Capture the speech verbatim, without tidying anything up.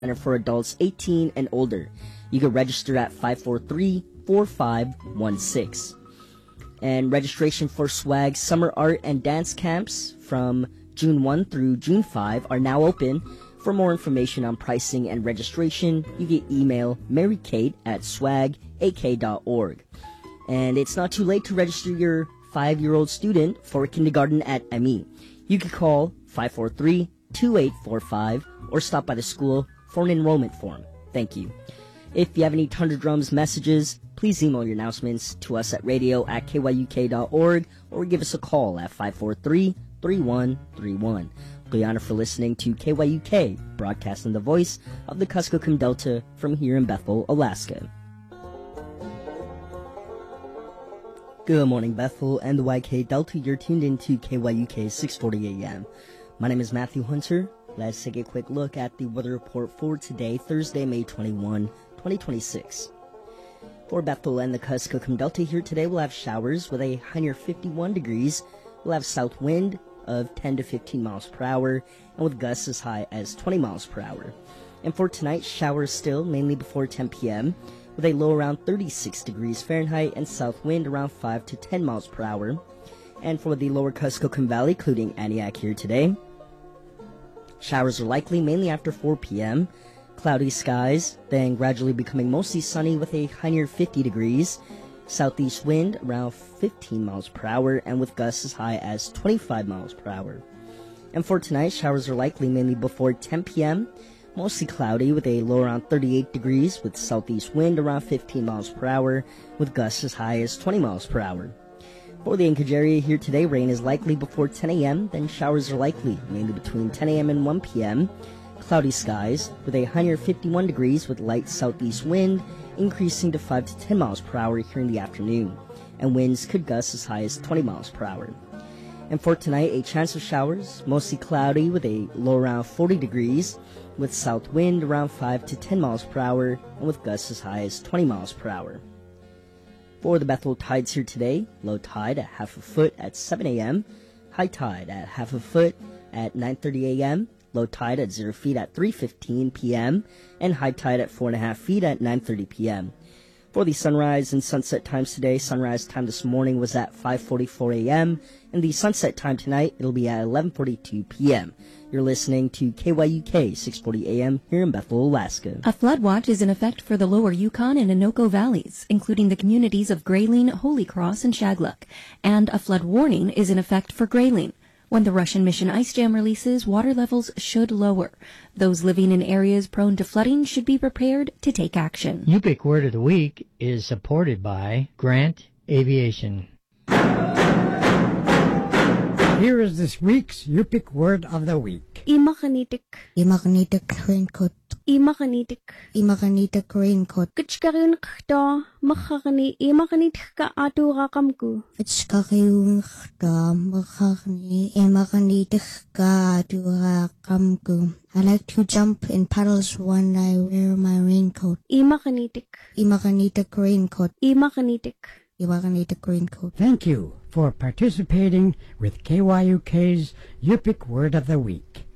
Center for adults eighteen and older. You can register at five four three, four five one six. And registration for SWAG Summer Art and Dance Camps from June first through June fifth are now open. For more information on pricing and registration, you can email Mary Kate at swag a k dot org. And it's not too late to register your five-year-old student for kindergarten at M E. You can call five four three, two eight four five or stop by the school for an enrollment form. Thank you. If you have any Thunder Drums messages, please email your announcements to us at radio at k y u k dot org or give us a call at five four three, three one three one. Guyana for listening to K Y U K, broadcasting the voice of the Kuskokwim Delta from here in Bethel, Alaska. Good morning, Bethel and the Y K Delta. You're tuned into K Y U K six forty A M. My name is Matthew Hunter. Let's take a quick look at the weather report for today, Thursday, May twenty-first, twenty twenty-six. For Bethel and the Kuskokwim Delta here today, we'll have showers with a high near fifty-one degrees. We'll have south wind of ten to fifteen miles per hour, and with gusts as high as twenty miles per hour. And for tonight, showers still, mainly before ten p.m., with a low around thirty-six degrees Fahrenheit and south wind around five to ten miles per hour. And for the lower Kuskokwim Valley, including Aniak here today, showers are likely mainly after four p.m., cloudy skies, then gradually becoming mostly sunny with a high near fifty degrees, southeast wind around fifteen miles per hour, and with gusts as high as twenty-five miles per hour. And for tonight, showers are likely mainly before ten p.m., mostly cloudy with a low around thirty-eight degrees, with southeast wind around fifteen miles per hour, with gusts as high as twenty miles per hour. For the Anchorage area here today, rain is likely before ten a.m., then showers are likely mainly between ten a.m. and one p.m., cloudy skies with a high near fifty-one degrees with light southeast wind increasing to five to ten miles per hour here in the afternoon, and winds could gust as high as twenty miles per hour. And for tonight, a chance of showers, mostly cloudy with a low around forty degrees, with south wind around five to ten miles per hour, and with gusts as high as twenty miles per hour. For the Bethel tides here today, low tide at half a foot at seven a.m., high tide at half a foot at nine thirty a.m., low tide at zero feet at three fifteen p.m., and high tide at four and a half feet at nine thirty p.m. For the sunrise and sunset times today, sunrise time this morning was at five forty-four a.m., and the sunset time tonight, it'll be at eleven forty-two p.m. You're listening to K Y U K six forty A M here in Bethel, Alaska. A flood watch is in effect for the lower Yukon and Anoka valleys, including the communities of Grayling, Holy Cross, and Shagluk. And a flood warning is in effect for Grayling. When the Russian Mission ice jam releases, water levels should lower. Those living in areas prone to flooding should be prepared to take action. Yupik Word of the Week is supported by Grant Aviation. Here is this week's Yupik Word of the Week. Imakanitik. Imakanitik raincoat. Imakanitik. Imakanitik raincoat. Kitchkarin kta makakani imakanit ka atura kamku. Kitchkarin kta makakani imakanitik ka atura kamku. I like to jump in puddles when I wear my raincoat. Imakanitik. Imakanitik raincoat. Imakanitik. Imakanitik raincoat. Thank you for participating with K Y U K's Yupik Word of the Week.